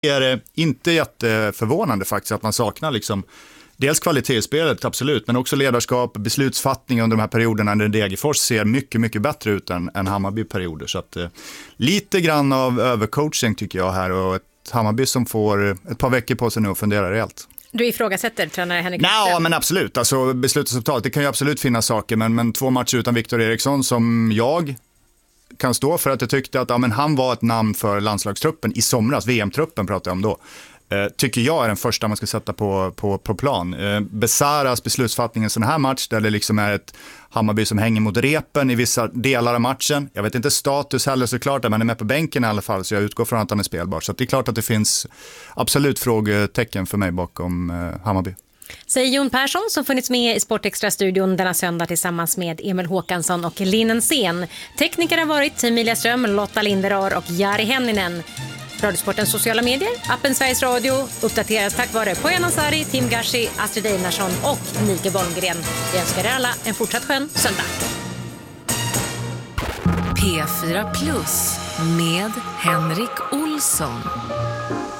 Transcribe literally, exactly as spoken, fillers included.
är det inte jätteförvånande faktiskt att man saknar liksom dels kvalitetsspelet, absolut, men också ledarskap, beslutsfattning under de här perioderna när Degerfors ser mycket, mycket bättre ut än, än Hammarby-perioder. Så att, eh, lite grann av övercoaching tycker jag här, och ett Hammarby som får ett par veckor på sig nu och fundera rejält. Du ifrågasätter tränare Henrik Nej, Ekström? men absolut. Alltså, beslutsresultatet, det kan ju absolut finnas saker, men, men två matcher utan Victor Eriksson som jag kan stå för att jag tyckte att ja, men han var ett namn för landslagstruppen i somras, V M-truppen pratade jag om då. Eh, tycker jag är den första man ska sätta på, på, på plan. Eh, Besaras beslutsfattning i en sån här match där det liksom är ett Hammarby som hänger mot repen i vissa delar av matchen. Jag vet inte status heller såklart, men han är med på bänken i alla fall, så jag utgår från att han är spelbar. Så det är klart att det finns absolut frågetecken för mig bakom eh, Hammarby. Säger Jon Persson som funnits med i Sportextra-studion denna söndag tillsammans med Emil Håkansson och Linen Sen. Tekniker har varit Emilia Ström, Lotta Linderar och Jari Henninen. Radiosportens sociala medier, appen Sveriges Radio uppdateras tack vare Poyan Ansari, Tim Gashi, Astrid Einarsson och Nike Bolmgren. Vi önskar er alla en fortsatt skön söndag. P fyra Plus med Henrik Olsson.